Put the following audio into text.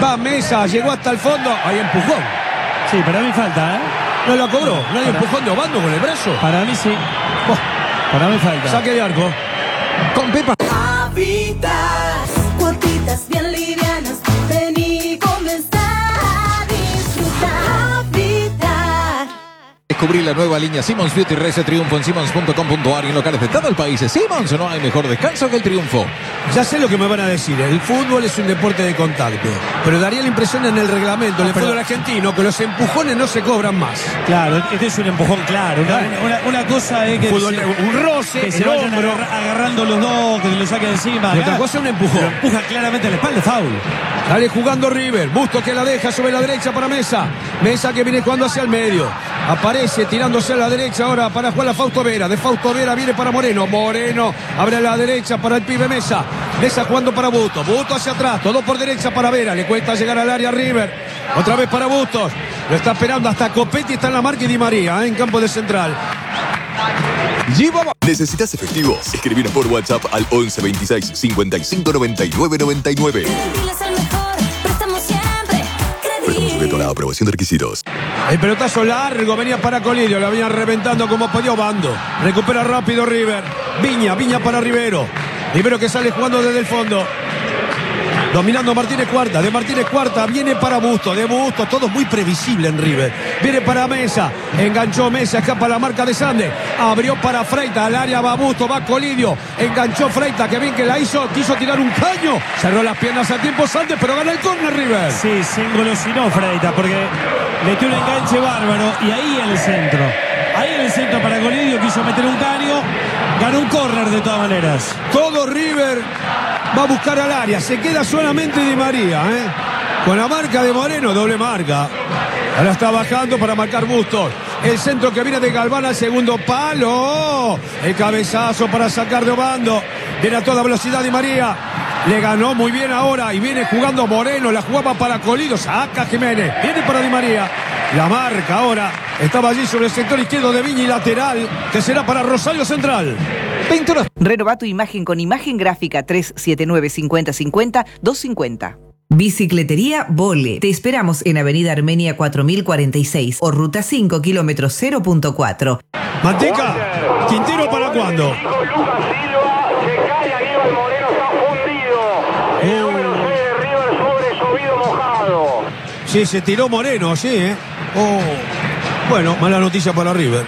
Va Mesa, llegó hasta el fondo. Hay empujón. Sí, para mí falta, ¿eh? No la cobró. No hay empujón de Obando con el brazo. Para mí sí. Para mí falta. Saque de arco. Con Pepa. Cuotitas bien livianas. Vení, comenzar a disfrutar. Descubrir la nueva línea Simmons Beauty Rece Triunfo en simmons.com.ar y en locales de todo el país. Simmons, no hay mejor descanso que el triunfo. Ya sé lo que me van a decir. El fútbol es un deporte de contacto. Pero daría la impresión en el reglamento del fútbol argentino que los empujones no se cobran más. Claro, este es un empujón claro. Una cosa es que un roce, que se vayan agarrando los dos, que lo saquen encima. Y otra cosa es un empujón. Empuja claramente la espalda, foul. Sale jugando River. Busto que la deja sobre la derecha para Mesa. Mesa que viene jugando hacia el medio. Aparece tirándose a la derecha ahora para jugar a Fausto Vera. De Fausto Vera viene para Moreno. Moreno abre a la derecha para el pibe Mesa. Mesa jugando para Bustos. Bustos hacia atrás. Todo por derecha para Vera. Le cuesta llegar al área River. Otra vez para Bustos. Lo está esperando hasta Copetti. Está en la marca y Di María en campo de central. ¿Necesitas efectivos? Escribir por WhatsApp al 11 26 55 99 99. Préstamo sujeto a la aprobación de requisitos. El pelotazo largo venía para Colidio. Lo venía reventando como podía Obando. Recupera rápido River. Viña para Rivero. Rivero que sale jugando desde el fondo. Dominando Martínez Cuarta. De Martínez Cuarta viene para Bustos. De Bustos, todo muy previsible en River. Viene para Mesa. Enganchó Mesa. Escapa la marca de Sande. Abrió para Freita. Al área va Bustos. Va Colidio. Enganchó Freita. Que bien que la hizo. Quiso tirar un caño. Cerró las piernas a tiempo Sande. Pero gana el córner River. Sí, se engolosinó Freita. Porque metió un enganche bárbaro. Y ahí en el centro. Ahí en el centro para Colidio. Quiso meter un caño. Ganó un córner de todas maneras. Todo River va a buscar al área. Se queda solamente Di María, con la marca de Moreno, doble marca. Ahora está bajando para marcar Bustos. El centro que viene de Galván al segundo palo. El cabezazo para sacar de Obando. Viene a toda velocidad Di María. Le ganó muy bien ahora y viene jugando Moreno. La jugaba para Colidio. Saca Jiménez. Viene para Di María. La marca ahora estaba allí sobre el sector izquierdo de Viña y lateral, que será para Rosario Central. 21. Renová tu imagen con imagen gráfica 379-5050-250. Bicicletería Vole. Te esperamos en Avenida Armenia 4046 o Ruta 5, kilómetro 0.4. Manteca, Quintero para cuándo. Sí, se tiró Moreno, sí, Bueno, mala noticia para River.